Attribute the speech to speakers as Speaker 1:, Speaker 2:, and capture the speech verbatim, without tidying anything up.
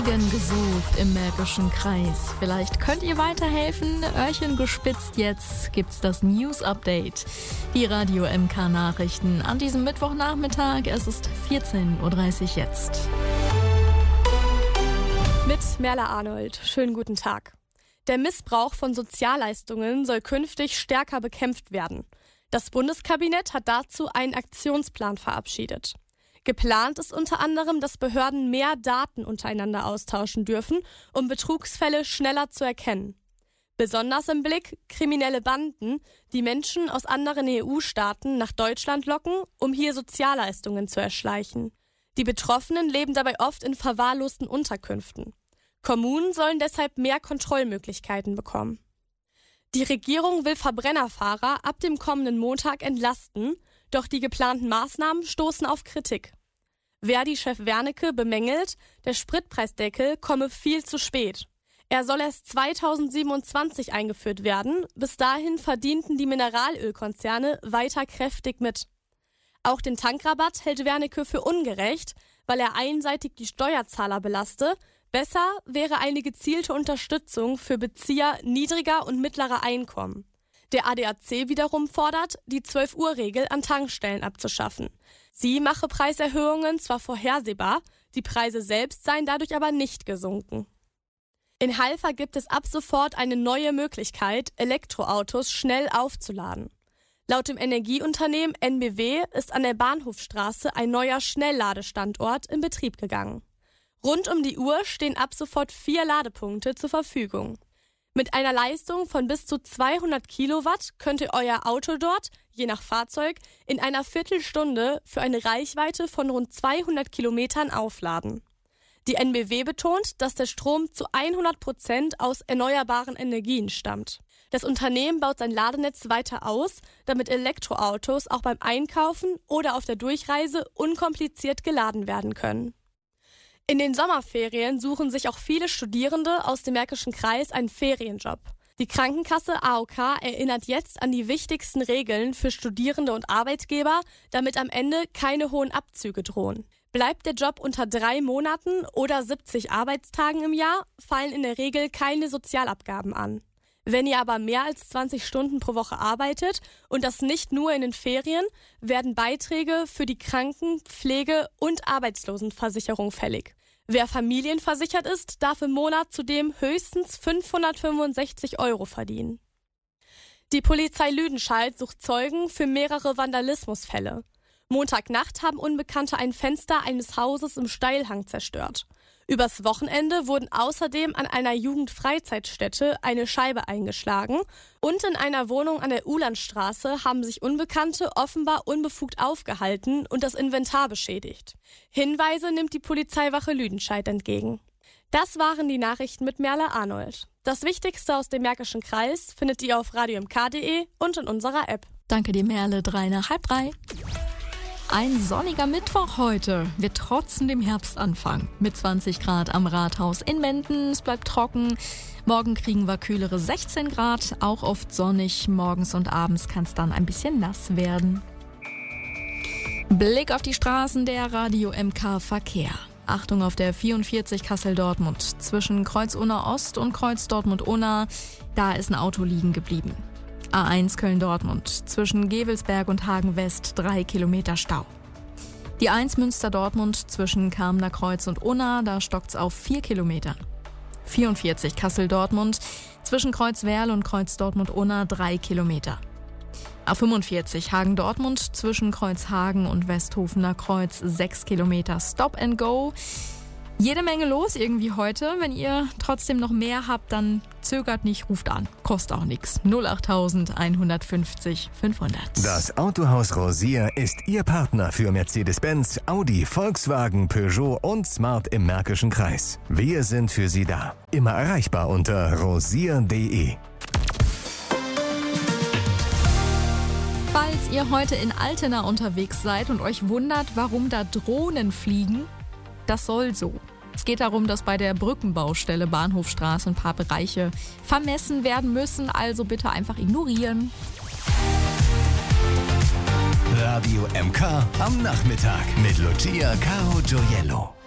Speaker 1: Regen gesucht im Märkischen Kreis. Vielleicht könnt ihr weiterhelfen. Öhrchen gespitzt, jetzt gibt's das News Update. Die Radio M K Nachrichten an diesem Mittwochnachmittag. Es ist vierzehn Uhr dreißig jetzt.
Speaker 2: Mit Merle Arnold. Schönen guten Tag. Der Missbrauch von Sozialleistungen soll künftig stärker bekämpft werden. Das Bundeskabinett hat dazu einen Aktionsplan verabschiedet. Geplant ist unter anderem, dass Behörden mehr Daten untereinander austauschen dürfen, um Betrugsfälle schneller zu erkennen. Besonders im Blick kriminelle Banden, die Menschen aus anderen E U-Staaten nach Deutschland locken, um hier Sozialleistungen zu erschleichen. Die Betroffenen leben dabei oft in verwahrlosten Unterkünften. Kommunen sollen deshalb mehr Kontrollmöglichkeiten bekommen. Die Regierung will Verbrennerfahrer ab dem kommenden Montag entlasten, doch die geplanten Maßnahmen stoßen auf Kritik. Verdi-Chef Wernicke bemängelt, der Spritpreisdeckel komme viel zu spät. Er soll erst zweitausendsiebenundzwanzig eingeführt werden. Bis dahin verdienten die Mineralölkonzerne weiter kräftig mit. Auch den Tankrabatt hält Wernicke für ungerecht, weil er einseitig die Steuerzahler belaste. Besser wäre eine gezielte Unterstützung für Bezieher niedriger und mittlerer Einkommen. Der A D A C wiederum fordert, die zwölf-Uhr-Regel an Tankstellen abzuschaffen. Sie mache Preiserhöhungen zwar vorhersehbar, die Preise selbst seien dadurch aber nicht gesunken. In Halver gibt es ab sofort eine neue Möglichkeit, Elektroautos schnell aufzuladen. Laut dem Energieunternehmen N B W ist an der Bahnhofstraße ein neuer Schnellladestandort in Betrieb gegangen. Rund um die Uhr stehen ab sofort vier Ladepunkte zur Verfügung. Mit einer Leistung von bis zu zweihundert Kilowatt könnt ihr euer Auto dort, je nach Fahrzeug, in einer Viertelstunde für eine Reichweite von rund zweihundert Kilometern aufladen. Die N B W betont, dass der Strom zu hundert Prozent aus erneuerbaren Energien stammt. Das Unternehmen baut sein Ladenetz weiter aus, damit Elektroautos auch beim Einkaufen oder auf der Durchreise unkompliziert geladen werden können. In den Sommerferien suchen sich auch viele Studierende aus dem Märkischen Kreis einen Ferienjob. Die Krankenkasse A O K erinnert jetzt an die wichtigsten Regeln für Studierende und Arbeitgeber, damit am Ende keine hohen Abzüge drohen. Bleibt der Job unter drei Monaten oder siebzig Arbeitstagen im Jahr, fallen in der Regel keine Sozialabgaben an. Wenn ihr aber mehr als zwanzig Stunden pro Woche arbeitet und das nicht nur in den Ferien, werden Beiträge für die Kranken-, Pflege- und Arbeitslosenversicherung fällig. Wer familienversichert ist, darf im Monat zudem höchstens fünfhundertfünfundsechzig Euro verdienen. Die Polizei Lüdenscheid sucht Zeugen für mehrere Vandalismusfälle. Montagnacht haben Unbekannte ein Fenster eines Hauses im Steilhang zerstört. Übers Wochenende wurden außerdem an einer Jugendfreizeitstätte eine Scheibe eingeschlagen und in einer Wohnung an der Uhlandstraße haben sich Unbekannte offenbar unbefugt aufgehalten und das Inventar beschädigt. Hinweise nimmt die Polizeiwache Lüdenscheid entgegen. Das waren die Nachrichten mit Merle Arnold. Das Wichtigste aus dem Märkischen Kreis findet ihr auf radio m k punkt d e und in unserer App.
Speaker 1: Danke dir, Merle. Drei nach halb drei. Ein sonniger Mittwoch heute. Wir trotzen dem Herbstanfang. Mit zwanzig Grad am Rathaus in Menden. Es bleibt trocken. Morgen kriegen wir kühlere sechzehn Grad. Auch oft sonnig. Morgens und abends kann es dann ein bisschen nass werden. Blick auf die Straßen der Radio M K Verkehr. Achtung auf der vierundvierzig Kassel-Dortmund. Zwischen Kreuz-Unna Ost und Kreuz-Dortmund-Unna. Da ist ein Auto liegen geblieben. A eins Köln-Dortmund, zwischen Gevelsberg und Hagen-West drei Kilometer Stau. Die eins Münster-Dortmund zwischen Kamener Kreuz und Unna, da stockt's auf vier Kilometer. vierundvierzig Kassel-Dortmund, zwischen Kreuz-Werl und Kreuz-Dortmund-Unna drei Kilometer. A fünfundvierzig Hagen-Dortmund, zwischen Kreuzhagen und Westhofener Kreuz sechs Kilometer Stop and Go. Jede Menge los irgendwie heute. Wenn ihr trotzdem noch mehr habt, dann zögert nicht, ruft an. Kostet auch nichts. null acht eins fünfzig fünfhundert.
Speaker 3: Das Autohaus Rosier ist Ihr Partner für Mercedes-Benz, Audi, Volkswagen, Peugeot und Smart im Märkischen Kreis. Wir sind für Sie da. Immer erreichbar unter rosier punkt d e.
Speaker 1: Falls ihr heute in Altena unterwegs seid und euch wundert, warum da Drohnen fliegen, das soll so. Es geht darum, dass bei der Brückenbaustelle Bahnhofstraße ein paar Bereiche vermessen werden müssen, also bitte einfach ignorieren.
Speaker 3: Radio M K am Nachmittag mit Lucia Caro Gioiello.